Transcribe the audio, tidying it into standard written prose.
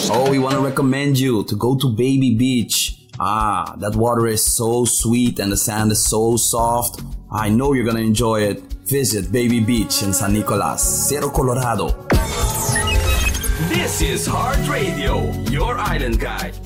Oh, we want to recommend you to go to Baby Beach. That water is so sweet and the sand is so soft. I know you're gonna enjoy it. Visit Baby Beach in San Nicolas, Cerro Colorado. This is Heart Radio, your island guide.